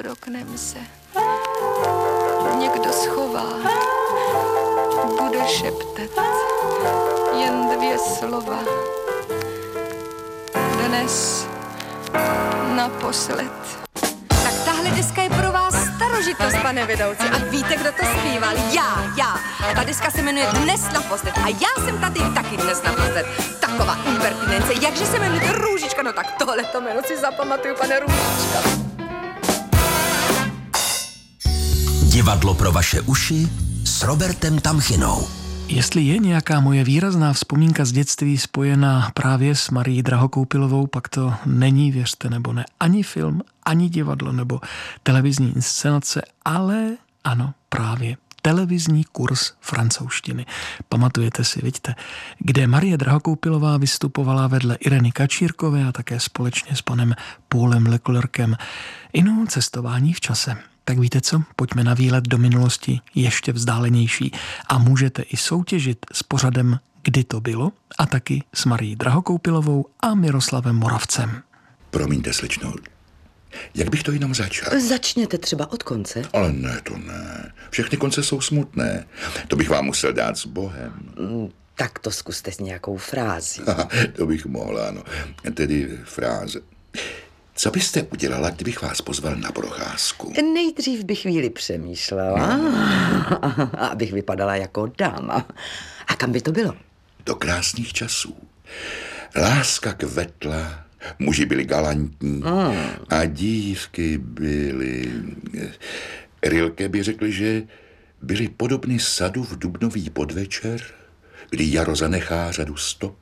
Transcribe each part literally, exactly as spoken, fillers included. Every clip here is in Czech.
pod oknem se někdo schová, bude šeptat jen dvě slova. Dnes naposled. Tak tahle deska je pro vás starožitnost, pane vedoucí. A víte, kdo to zpíval? Já, já. A ta deska se jmenuje Dnes naposled. A já jsem tady taky dnes naposled. Taková impertinence. Jakže se jmenuje Růžička? No tak tohle to jméno si zapamatuju, pane Růžička. Divadlo pro vaše uši s Robertem Tamchinou. Jestli je nějaká moje výrazná vzpomínka z dětství spojená právě s Marií Drahokoupilovou, pak to není, věřte nebo ne, ani film, ani divadlo nebo televizní inscenace, ale ano, právě televizní kurz francouzštiny. Pamatujete si, vidíte, kde Marie Drahokoupilová vystupovala vedle Ireny Kačírkové a také společně s panem Paulem Leclercem. Inu cestování v čase. Tak víte co? Pojďme na výlet do minulosti ještě vzdálenější a můžete i soutěžit s pořadem Kdy to bylo a taky s Marií Drahokoupilovou a Miroslavem Moravcem. Promiňte, slečno, jak bych to jenom začal? Začněte třeba od konce. Ale ne, to ne. Všechny konce jsou smutné. To bych vám musel dát s Bohem. Mm, tak to zkuste s nějakou frází. To bych mohla, ano. Tedy fráze. Co byste udělala, kdybych vás pozval na procházku? Nejdřív bych chvíli přemýšlela, no. Abych vypadala jako dáma. A kam by to bylo? Do krásných časů. Láska kvetla, muži byli galantní mm. a dívky byly... Rilke by řekl, že byly podobny sadu v dubnový podvečer, kdy jaro zanechá řadu stop,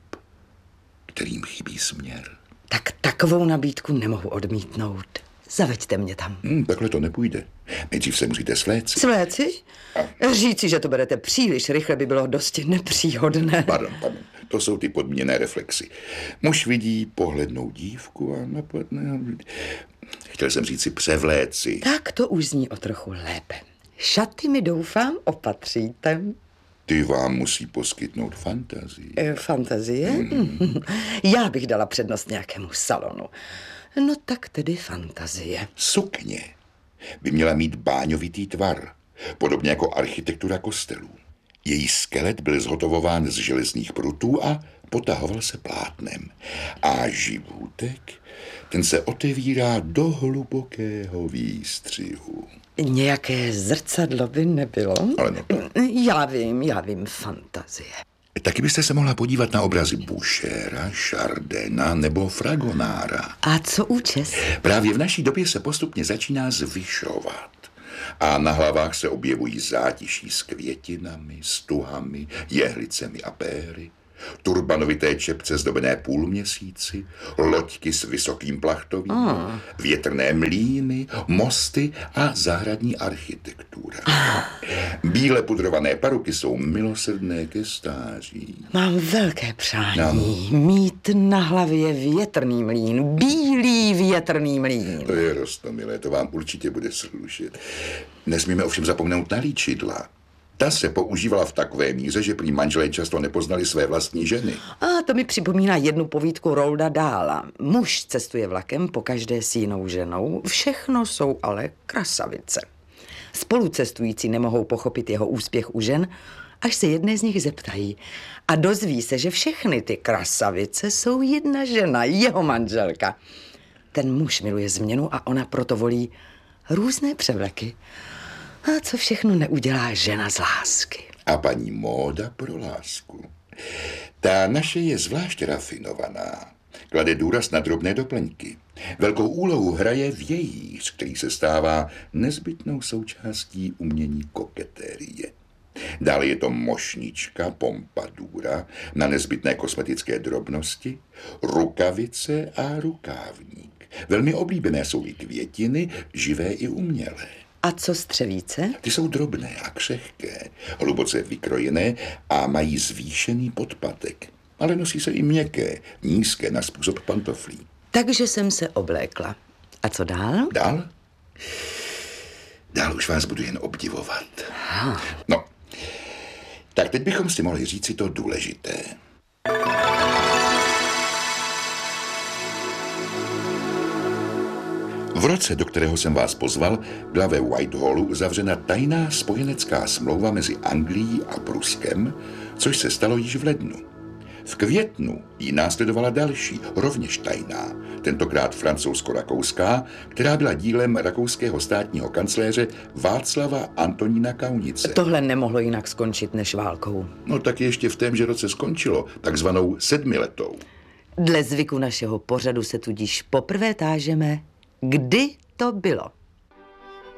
kterým chybí směr. Tak takovou nabídku nemohu odmítnout. Zaveďte mě tam. Hmm, takhle to nepůjde. Nejdřív se musíte svléci. Svléci? Říci, že to berete příliš rychle, by bylo dosti nepříhodné. Pardon, pardon. To jsou ty podmíněné reflexy. Muž vidí pohlednou dívku a napadne... Chtěl jsem říct si převléci. Tak to už zní o trochu lépe. Šaty mi doufám opatříte. Ty vám musí poskytnout fantazii. E, fantazie? Mm. Já bych dala přednost nějakému salonu. No tak tedy fantazie. Sukně by měla mít báňovitý tvar, podobně jako architektura kostelů. Její skelet byl zhotovován z železných prutů a potahoval se plátnem. A žibůtek, ten se otevírá do hlubokého výstřihu. Nějaké zrcadlo by nebylo? Ale no to... Já vím, já vím, fantazie. Taky byste se mohla podívat na obrazy Bouchera, Chardena nebo Fragonára. A co účes? Právě v naší době se postupně začíná zvyšovat. A na hlavách se objevují zátiší s květinami, stuhami, jehlicemi a péry, turbanovité čepce zdobené půlměsíci, loďky s vysokým plachtovým, oh. větrné mlýny, mosty a zahradní architektura. Bíle pudrované paruky jsou milosrdné ke stáří. Mám velké přání no. mít na hlavě větrný mlýn, bílý větrný mlýn. To je roztomilé, to vám určitě bude slušet. Nesmíme ovšem zapomenout na líčidla. Ta se používala v takové míře, že prý manželé často nepoznali své vlastní ženy. A to mi připomíná jednu povídku Rolda Dahla. Muž cestuje vlakem pokaždé s jinou ženou, všechno jsou ale krasavice. Spolucestující nemohou pochopit jeho úspěch u žen, až se jedné z nich zeptají. A dozví se, že všechny ty krasavice jsou jedna žena, jeho manželka. Ten muž miluje změnu a ona proto volí různé převleky. A co všechno neudělá žena z lásky? A paní móda pro lásku. Ta naše je zvlášť rafinovaná. Klade důraz na drobné doplňky. Velkou úlohu hraje vějíř, který se stává nezbytnou součástí umění koketérie. Dále je to mošnička, pompadura na nezbytné kosmetické drobnosti, rukavice a rukávník. Velmi oblíbené jsou i květiny, živé i umělé. A co střevíce? Ty jsou drobné a křehké, hluboce vykrojené a mají zvýšený podpatek. Ale nosí se i měkké, nízké na způsob pantoflí. Takže jsem se oblékla. A co dál? Dál? Dál už vás budu jen obdivovat. Ha. No, tak teď bychom si mohli říci to důležité. V roce, do kterého jsem vás pozval, byla ve Whitehallu uzavřena tajná spojenecká smlouva mezi Anglií a Pruskem, což se stalo již v lednu. V květnu jí následovala další, rovněž tajná, tentokrát francouzsko-rakouská, která byla dílem rakouského státního kancléře Václava Antonína Kaunice. Tohle nemohlo jinak skončit než válkou. No tak ještě v témže roce skončilo, takzvanou sedmiletou. Dle zvyku našeho pořadu se tudíž poprvé tážeme, kdy to bylo.